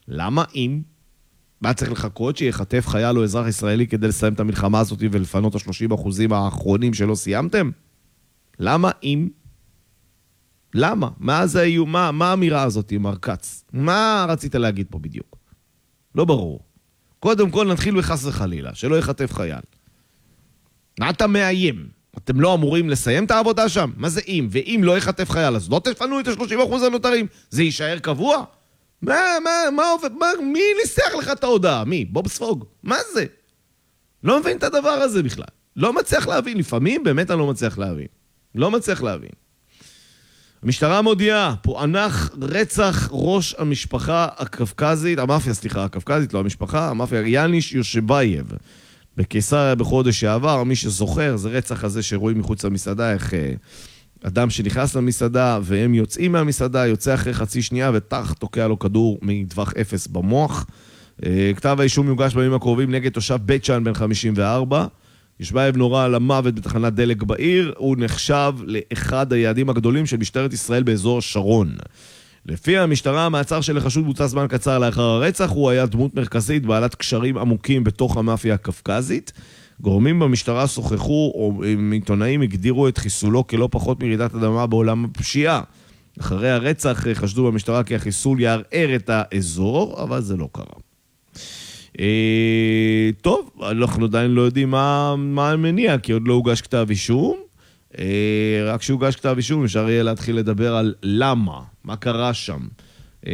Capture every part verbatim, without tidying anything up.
למה אם? מה צריך לחכות שיחטף חייל או אזרח ישראלי כדי לסיים את המלחמה הזאת ולפנות ה-שלושים אחוזים האחרונים שלא סיימתם? למה אם? למה? מה זה איום? מה, מה האמירה הזאת, מר קץ? מה רצית להגיד פה בדיוק? לא ברור. קודם כל נתחיל בחס וחלילה, שלא יחטף חייל. אתה מאיים. אתם לא אמורים לסיים את העבודה שם? מה זה אם? ואם לא יחטף חייל, אז לא תפנו את ה-שלושים אחוז הנותרים. זה יישאר קבוע? מה, מה, מה עובד? מה, מי ניסח לך את ההודעה? מי? בוב ספוג? מה זה? לא מבין את הדבר הזה בכלל. לא מצליח להבין. לפעמים באמת אני לא מצליח להבין. לא מצליח להבין. המשטרה מודיעה, פוענח רצח ראש המשפחה הקווקזית, המאפיה, סליחה, הקווקזית, לא המשפחה, המאפיה, יאניש יושבייב. בקיסריה בחודש שעבר, מי שזוכר, זה רצח הזה שרואים מחוץ למסעדה, איך אדם שנכנס למסעדה והם יוצאים מהמסעדה, יוצא אחרי חצי שנייה ותח תוקע לו כדור מטווח אפס במוח. כתב האישום יוגש בימים הקרובים נגד תושב בית שאן בן חמישים וארבע. יושבייב נורא למוות בתחנת דלק בעיר, הוא נחשב לאחד היעדים הגדולים של משטרת ישראל באזור השרון. לפי המשטרה, המעצר של החשוד בוצע זמן קצר לאחר הרצח, הוא היה דמות מרכזית בעלת קשרים עמוקים בתוך המאפיה הקווקזית. גורמים במשטרה שוחחו, או עיתונאים הגדירו את חיסולו כלא פחות מרעידת אדמה בעולם הפשיעה. אחרי הרצח חשדו במשטרה כי החיסול יערער את האזור, אבל זה לא קרה. אה, טוב, אנחנו עדיין לא יודעים מה, מה המניע, כי עוד לא הוגש כתב אישום. אה, רק שהוגש כתב אישום, אפשר יהיה להתחיל לדבר על למה, מה קרה שם. אה,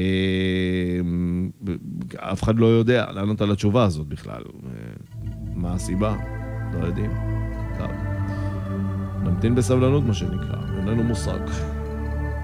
אף אחד לא יודע לענות על התשובה הזאת בכלל. אה, מה הסיבה? לא יודעים. טוב. נמתין בסבלנות, מה שנקרא. אין לנו מושג.